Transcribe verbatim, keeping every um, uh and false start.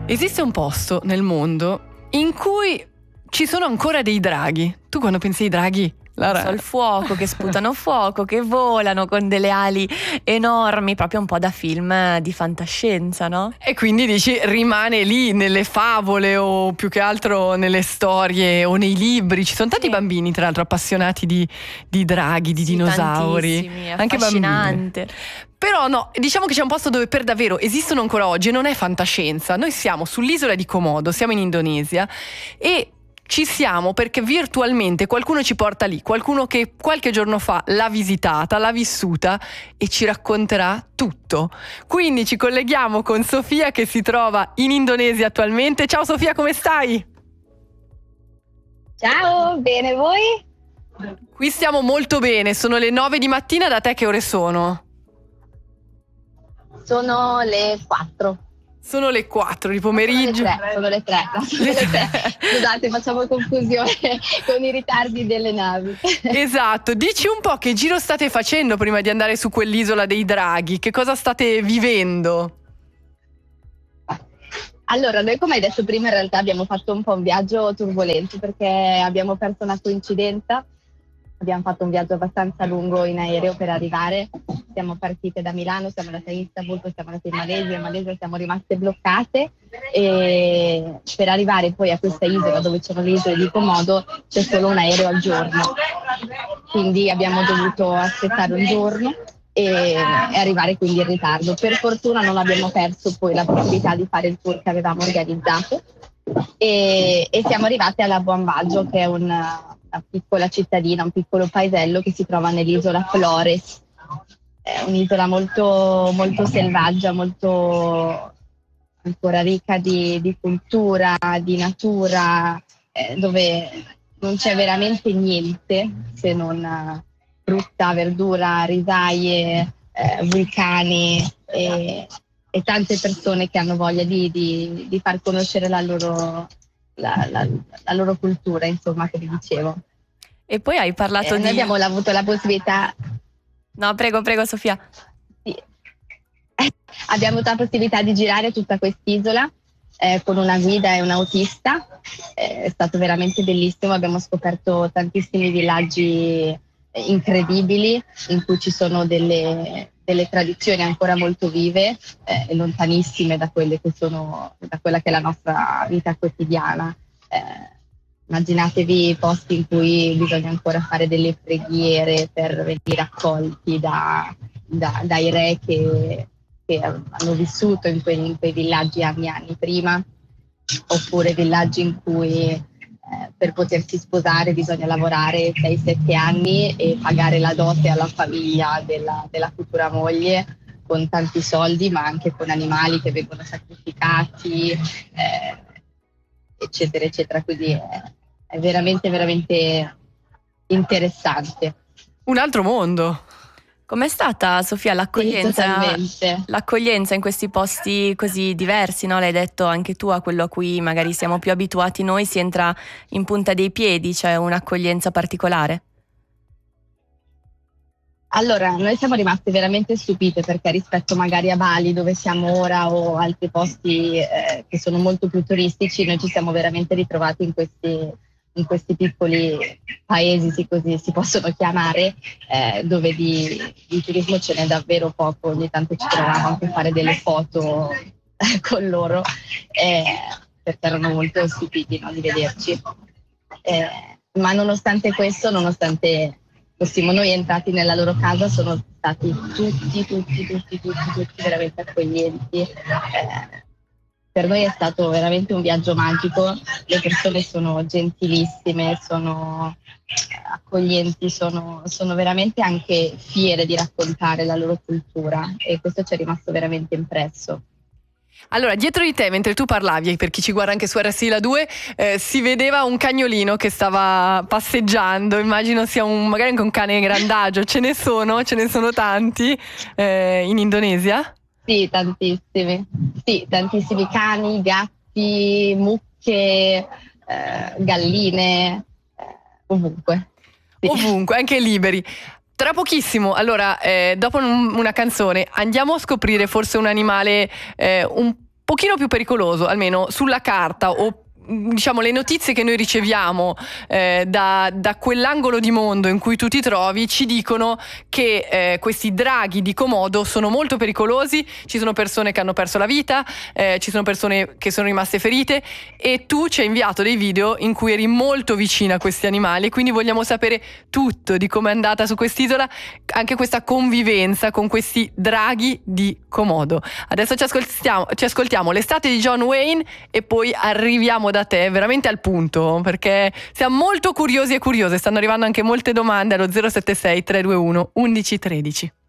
Esiste un posto nel mondo in cui ci sono ancora dei draghi. Tu quando pensi ai draghi? Lara. So il fuoco, che sputano fuoco, che volano con delle ali enormi, proprio un po' da film di fantascienza, no? E quindi dici rimane lì nelle favole o più che altro nelle storie o nei libri. Ci sono tanti sì. bambini tra l'altro appassionati di, di draghi, di sì, dinosauri, anche affascinante. Bambini. Però no, diciamo che c'è un posto dove per davvero esistono ancora oggi e non è fantascienza. Noi siamo sull'isola di Komodo, siamo in Indonesia e ci siamo perché virtualmente qualcuno ci porta lì, qualcuno che qualche giorno fa l'ha visitata, l'ha vissuta e ci racconterà tutto. Quindi ci colleghiamo con Sofia che si trova in Indonesia attualmente. Ciao Sofia, come stai? Ciao, bene, voi? Qui stiamo molto bene, sono le nove di mattina, da te che ore sono? Sono le quattro. Sono le quattro di pomeriggio. Sono le tre, sono le tre. Sono le tre. Scusate, facciamo confusione con i ritardi delle navi. Esatto, dici un po' che giro state facendo prima di andare su quell'isola dei draghi, che cosa state vivendo? Allora, noi come hai detto prima in realtà abbiamo fatto un po' un viaggio turbolento perché abbiamo perso una coincidenza. Abbiamo fatto un viaggio abbastanza lungo in aereo per arrivare, siamo partite da Milano, siamo andate a Istanbul, poi siamo andate in Malesia, in Malesia siamo rimaste bloccate e per arrivare poi a questa isola dove c'erano le isole di Komodo c'è solo un aereo al giorno, quindi abbiamo dovuto aspettare un giorno e, e arrivare quindi in ritardo. Per fortuna non abbiamo perso poi la possibilità di fare il tour che avevamo organizzato e, e siamo arrivate a Labuan Bajo, che è un una piccola cittadina, un piccolo paesello che si trova nell'isola Flores. È un'isola molto, molto selvaggia, molto ancora ricca di, di cultura, di natura, eh, dove non c'è veramente niente se non frutta, verdura, risaie, eh, vulcani e, e tante persone che hanno voglia di, di, di far conoscere la loro La, la, la loro cultura, insomma, che vi dicevo. E poi hai parlato eh, di... Noi abbiamo avuto la possibilità... No, prego, prego, Sofia. Sì. Abbiamo avuto la possibilità di girare tutta quest'isola eh, con una guida e un autista. Eh, è stato veramente bellissimo, abbiamo scoperto tantissimi villaggi incredibili in cui ci sono delle... delle tradizioni ancora molto vive e eh, lontanissime da quelle che sono da quella che è la nostra vita quotidiana. Eh, immaginatevi posti in cui bisogna ancora fare delle preghiere per venire accolti da, da, dai re che, che hanno vissuto in quei, in quei villaggi anni e anni prima, oppure villaggi in cui Eh, per potersi sposare bisogna lavorare sei sette anni e pagare la dote alla famiglia della, della futura moglie con tanti soldi, ma anche con animali che vengono sacrificati, eh, eccetera, eccetera. Quindi è, è veramente, veramente interessante. Un altro mondo. Com'è stata, Sofia, l'accoglienza, sì, l'accoglienza in questi posti così diversi, no? L'hai detto anche tu, a quello a cui magari siamo più abituati noi, si entra in punta dei piedi, c'è un'accoglienza particolare? Allora, noi siamo rimaste veramente stupite perché rispetto magari a Bali, dove siamo ora, o altri posti eh, che sono molto più turistici, noi ci siamo veramente ritrovati in questi... in questi piccoli paesi, sì, così si possono chiamare, eh, dove di, di turismo ce n'è davvero poco. Ogni tanto ci trovavamo anche a fare delle foto con loro, eh, perché erano molto stupiti, no, di vederci. Eh, ma nonostante questo, nonostante fossimo noi entrati nella loro casa, sono stati tutti, tutti, tutti, tutti, tutti veramente accoglienti. Eh, Per noi è stato veramente un viaggio magico, le persone sono gentilissime, sono accoglienti, sono, sono veramente anche fiere di raccontare la loro cultura e questo ci è rimasto veramente impresso. Allora, dietro di te, mentre tu parlavi, per chi ci guarda anche su R S I La due, eh, si vedeva un cagnolino che stava passeggiando, immagino sia un, magari anche un cane grandagio, ce ne sono, ce ne sono tanti eh, in Indonesia? Sì, tantissimi. Sì, tantissimi cani, gatti, mucche, eh, galline, eh, ovunque. Sì. Ovunque, anche liberi. Tra pochissimo, allora, eh, dopo un, una canzone, andiamo a scoprire forse un animale eh, un pochino più pericoloso, almeno sulla carta, o diciamo le notizie che noi riceviamo eh, da, da quell'angolo di mondo in cui tu ti trovi ci dicono che eh, questi draghi di Komodo sono molto pericolosi, ci sono persone che hanno perso la vita, eh, ci sono persone che sono rimaste ferite, e tu ci hai inviato dei video in cui eri molto vicina a questi animali, quindi vogliamo sapere tutto di come è andata su quest'isola, anche questa convivenza con questi draghi di Komodo. Adesso ci ascoltiamo, ci ascoltiamo l'estate di John Wayne e poi arriviamo da te veramente al punto, perché siamo molto curiosi e curiose. Stanno arrivando anche molte domande allo zero sette sei tre due uno uno uno uno tre zero.